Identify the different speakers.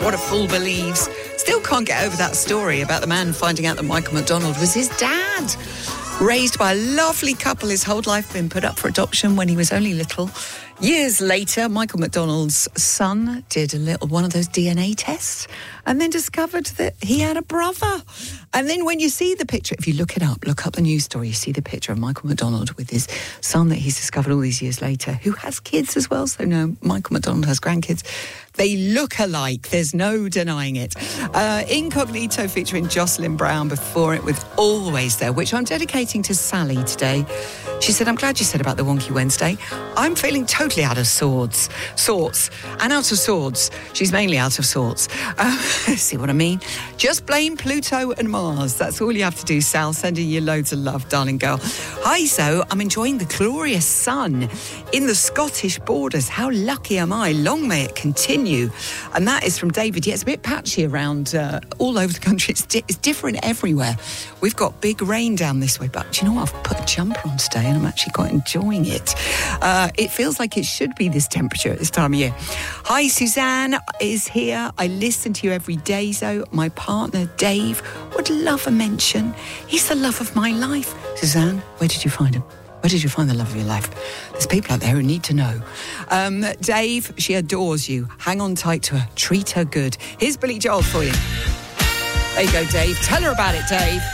Speaker 1: What a Fool Believes. Still can't get over that story about the man finding out that Michael McDonald was his dad. Raised by a lovely couple his whole life, been put up for adoption when he was only little. Years later, Michael McDonald's son did one of those DNA tests and then discovered that he had a brother. And then when you see the picture, if you look up the news story, you see the picture of Michael McDonald with his son that he's discovered all these years later, who has kids as well. So no, Michael McDonald has grandkids. They look alike. There's no denying it. Incognito featuring Jocelyn Brown before it with Always There, which I'm dedicating to Sally today. She said, I'm glad you said about the Wonky Wednesday. I'm feeling totally out of sorts. And out of swords. She's mainly out of sorts. See what I mean? Just blame Pluto and Mars. That's all you have to do, Sal. Sending you loads of love, darling girl. Hi, so I'm enjoying the glorious sun in the Scottish borders. How lucky am I? Long may it continue. And that is from David. Yeah, it's a bit patchy around all over the country. It's different everywhere. We've got big rain down this way, but do you know what? I've put a jumper on today and I'm actually quite enjoying it. It feels like it should be this temperature at this time of year. Hi, Suzanne is here. I listen to you every day, Zoe. My partner, Dave, would love a mention. He's the love of my life. Suzanne, where did you find him? Where did you find the love of your life? There's people out there who need to know. Dave, she adores you. Hang on tight to her. Treat her good. Here's Billy Joel for you. There you go, Dave. Tell her about it, Dave.